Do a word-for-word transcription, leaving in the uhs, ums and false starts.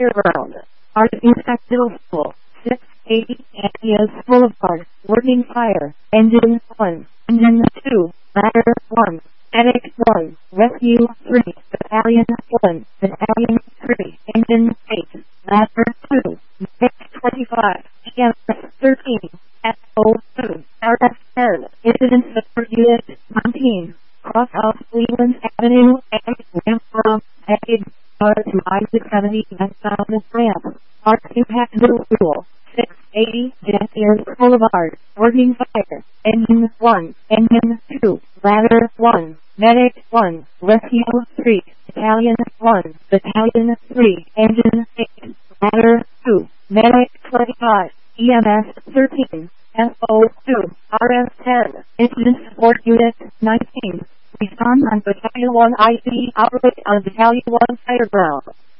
Fireground. Artifact Middle School. six eighty Atheas Boulevard. Working Fire. Engine one. Engine two. Ladder one. Medic one. Rescue three. Battalion one. Battalion three. Engine eight. Ladder two. Medic twenty-five. E M S thirteen. S O two. R S ten. Incident Support Unit nineteen. Cross House Cleveland Avenue and ramp from package car to I six seventy westbound ramp. Arc Impact Middle School. six eighty Jettiers Boulevard. Working Fire. Engine one. Engine two. Ladder one. Medic one. Rescue three. Battalion one. Battalion three. Engine eight. Ladder two. Medic twenty-five. E M S thirteen. S O two. R S ten. Incident Support Unit nineteen. Respond on Battalion one I C. Operate on Battalion one Fireground.